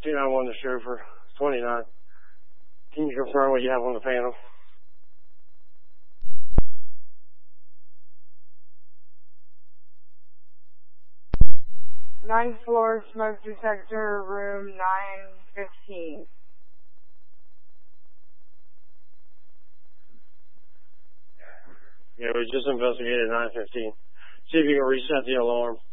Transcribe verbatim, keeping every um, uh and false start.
two nine one to chauffeur, twenty-nine. Can you confirm what you have on the panel? Ninth floor, smoke detector, room nine fifteen. Yeah, we just investigated nine fifteen. See if you can reset the alarm.